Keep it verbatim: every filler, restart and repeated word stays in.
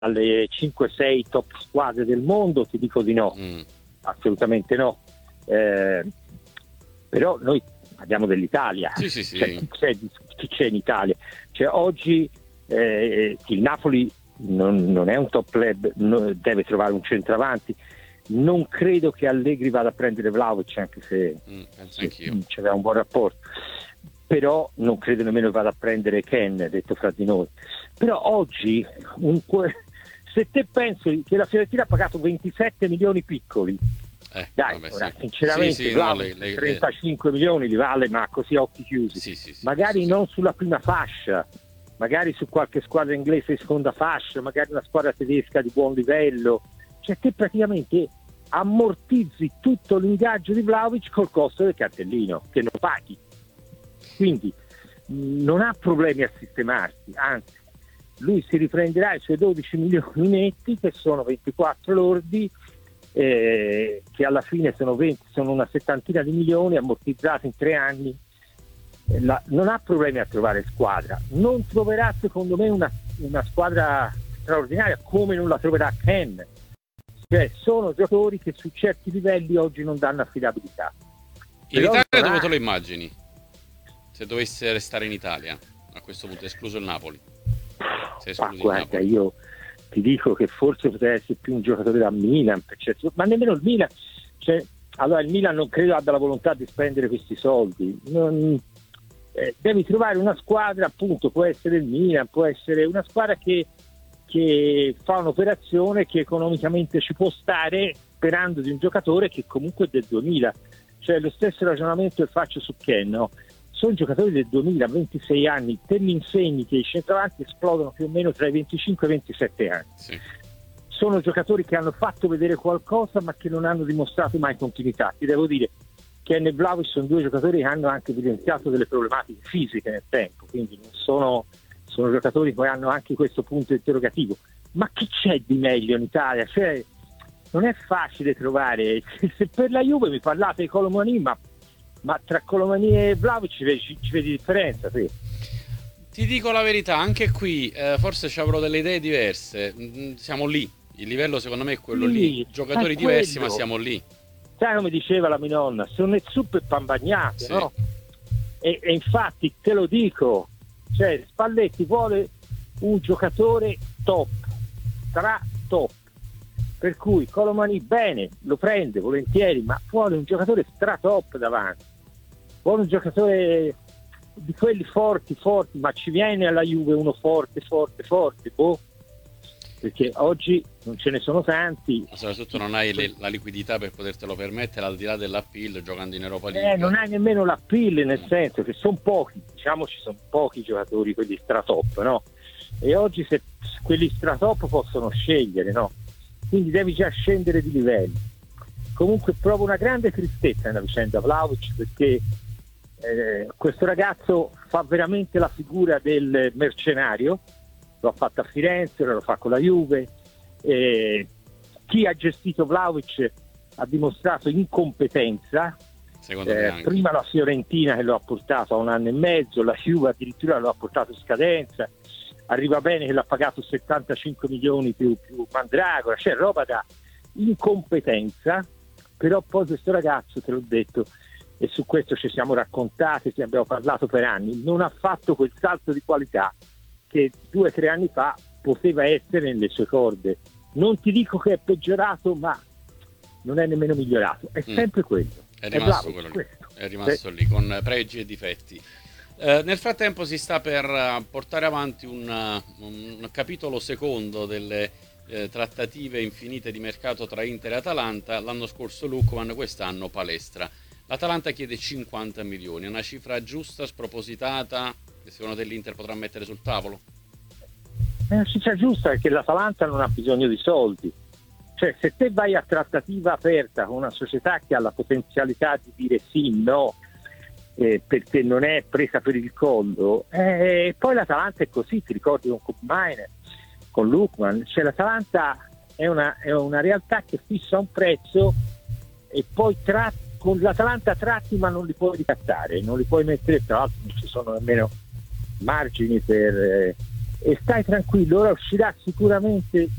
alle cinque sei top squadre del mondo, ti dico di no, mm. assolutamente no. Eh, però noi parliamo dell'Italia, sì, sì, sì. Cioè, chi, c'è, chi c'è in Italia? Cioè, oggi eh, il Napoli non, non è un top club, no, deve trovare un centravanti. Non credo che Allegri vada a prendere Vlahovic, anche se, mm, penso se anch'io. c'era un buon rapporto, però non credo nemmeno che vada a prendere Ken, detto fra di noi. Però oggi un, se te pensi che la Fiorentina ha pagato ventisette milioni piccoli, eh, dai, vabbè, ora, sì. sinceramente sì, sì, Vlahovic, no, le, le, trentacinque milioni li vale, ma così a occhi chiusi, sì, sì, sì, magari sì, non sulla prima fascia, magari su qualche squadra inglese di seconda fascia, magari una squadra tedesca di buon livello. Cioè te praticamente ammortizzi tutto l'ingaggio di Vlahovic col costo del cartellino, che non paghi. Quindi mh, non ha problemi a sistemarsi, anzi lui si riprenderà i suoi dodici milioni netti, che sono ventiquattro lordi, eh, che alla fine sono venti, sono una settantina di milioni ammortizzati in tre anni. Eh, la, non ha problemi a trovare squadra, non troverà secondo me una, una squadra straordinaria come non la troverà Ken. Cioè sono giocatori che su certi livelli oggi non danno affidabilità. In Però Italia dove ha... te lo immagini? Se dovesse restare in Italia a questo punto, escluso il Napoli? Se Ma esclusi guarda, il Napoli. io ti dico che forse potrebbe essere più un giocatore da Milan, cioè, ma nemmeno il Milan. Cioè, allora il Milan non credo abbia la volontà di spendere questi soldi. Non, eh, devi trovare una squadra, appunto, può essere il Milan, può essere una squadra che che fa un'operazione che economicamente ci può stare, sperando di un giocatore che comunque è del duemila. Cioè lo stesso ragionamento che faccio su Ken, no? Sono giocatori del duemila, ventisei anni, te mi insegni che i centravanti esplodono più o meno tra i venticinque e i ventisette anni. Sì. Sono giocatori che hanno fatto vedere qualcosa ma che non hanno dimostrato mai continuità. Ti devo dire, Ken e Vlahovic sono due giocatori che hanno anche evidenziato delle problematiche fisiche nel tempo, quindi non sono... sono giocatori che hanno anche questo punto interrogativo. Ma chi c'è di meglio in Italia? Cioè, non è facile trovare. Se per la Juve mi parlate di Colomani, ma, ma tra Colomani e Vlahovic ci, ci, ci vedi differenza? Sì. Ti dico la verità, anche qui eh, forse ci avrò delle idee diverse. Mm, siamo lì, il livello secondo me è quello sì, lì, giocatori diversi ma siamo lì. Sai come diceva la mia nonna, sono le zuppe pambagnate, sì. no? E, e infatti te lo dico, cioè Spalletti vuole un giocatore top, tra top, per cui Colomani bene, lo prende volentieri, ma vuole un giocatore stra top davanti, vuole un giocatore di quelli forti forti, ma ci viene alla Juve uno forte forte forte, boh, perché oggi non ce ne sono tanti. Ma soprattutto non hai le, la liquidità per potertelo permettere, al di là dell'appeal, giocando in Europa League. Eh, non hai nemmeno l'appeal, nel senso che sono pochi, diciamo ci sono pochi giocatori, quelli stratop, no? E oggi se quelli stratop possono scegliere, no? Quindi devi già scendere di livello. Comunque provo una grande tristezza nella vicenda Vlahovic, perché eh, questo ragazzo fa veramente la figura del mercenario. Lo ha fatto a Firenze, lo fa con la Juve. Eh, chi ha gestito Vlahovic ha dimostrato incompetenza. Eh, prima la Fiorentina che lo ha portato a un anno e mezzo, la Juve addirittura lo ha portato in scadenza. Arriva bene che l'ha pagato settantacinque milioni più, più Mandragora, c'è roba da incompetenza. Però poi questo ragazzo, te l'ho detto, e su questo ci siamo raccontati, ci abbiamo parlato per anni, non ha fatto quel salto di qualità che due o tre anni fa poteva essere nelle sue corde. Non ti dico che è peggiorato, ma non è nemmeno migliorato, è sempre mm. quello. È rimasto è quello lì, è rimasto sì. lì, con pregi e difetti. Eh, nel frattempo si sta per portare avanti un, un capitolo secondo delle eh, trattative infinite di mercato tra Inter e Atalanta. L'anno scorso Lookman, quest'anno Palestra. L'Atalanta chiede cinquanta milioni, è una cifra giusta, spropositata, che secondo te l'Inter potrà mettere sul tavolo? È una cifra giusta, perché l'Atalanta non ha bisogno di soldi. Cioè, se te vai a trattativa aperta con una società che ha la potenzialità di dire sì, no, eh, perché non è presa per il collo, eh, poi l'Atalanta è così, ti ricordi con Koopmeiners, con Lookman, cioè l'Atalanta è una, è una realtà che fissa un prezzo e poi tra, con l'Atalanta tratti ma non li puoi ricattare, non li puoi mettere, tra l'altro non ci sono nemmeno margini per, eh, e stai tranquillo, ora uscirà sicuramente